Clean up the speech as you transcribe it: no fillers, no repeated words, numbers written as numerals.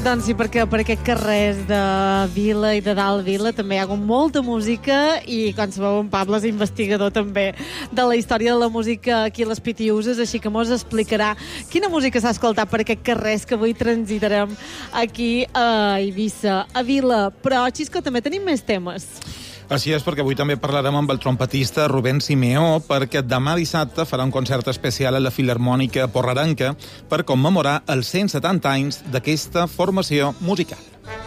Doncs sí, perquè per aquest carrers de Vila i de dalt Vila també hi ha hagut molta música i, com sabeu, en Pablo és investigador també de la història de la música aquí a les Pitiuses, així que mos explicarà quina música s'ha escoltat per aquest carrers que avui transitarem aquí a Eivissa, a Vila. Però, Xisco, també tenim més temes. Així és, perquè avui també parlarem amb el trompetista Rubén Simeó, perquè demà dissabte farà un concert especial a la Filharmònica Porrerenca per commemorar els 170 anys d'aquesta formació musical.